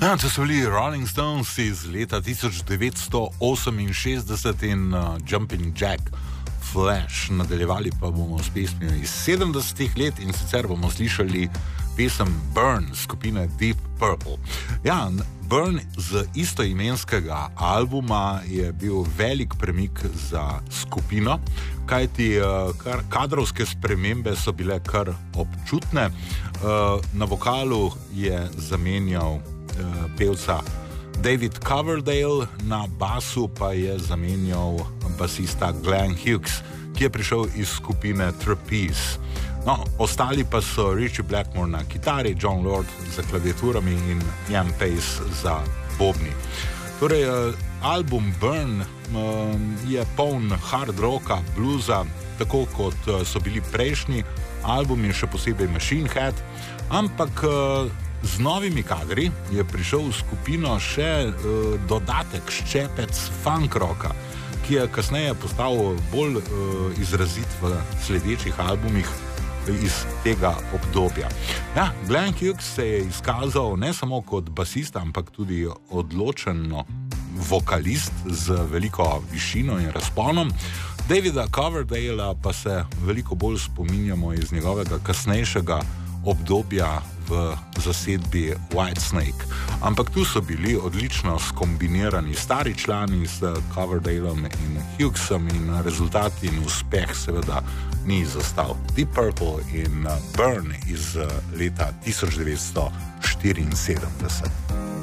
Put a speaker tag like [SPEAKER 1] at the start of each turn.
[SPEAKER 1] Ja, to so bili Rolling Stones iz leta 1968 in Jumping Jack Flash. Nadaljevali pa bomo s pesmijo iz 70-ih let in sicer bomo slišali pesem Burn skupine Deep Purple. Ja, Burn z istoimenskega albuma je bil velik premik za skupino, kajti kadrovske spremembe so bile kar občutne. Na vokalu je zamenjal pevca David Coverdale, na basu pa je zamenjal basista Glenn Hughes, ki je prišel iz skupine Trapeze. No, ostali pa so Richie Blackmore na kitari, John Lord za klaviaturami in Ian Pace za bobni. Torej, album Burn je poln hard rocka, bluza, tako kot so bili prejšnji albumi, še posebej Machine Head, ampak z novimi kadri je prišel v skupino še dodatek, ščepec funk rocka, ki je kasneje postal bolj izrazit v sledečih albumih iz tega obdobja. Ja, Glenn Hughes se je izkazal ne samo kot basist, ampak tudi odločen vokalist z veliko višino in razponom. Davida Coverdala pa se veliko bolj spominjamo iz njegovega kasnejšega obdobja v zasedbi Whitesnake. Ampak tu so bili odlično skombinirani stari člani s Coverdalom in Hughesom in rezultat in uspeh seveda ni izostal. Deep Purple in Burn iz leta 1974.